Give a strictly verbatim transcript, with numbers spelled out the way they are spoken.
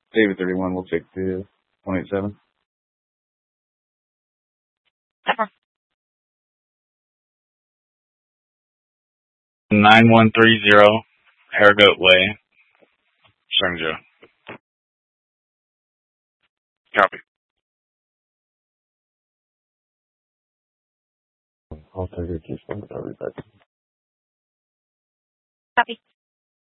David thirty-one, we'll take the one eighty-seven. nine one three zero, Hargoat Way, Shangzhou. Copy. I'll take it. Just everybody. Copy.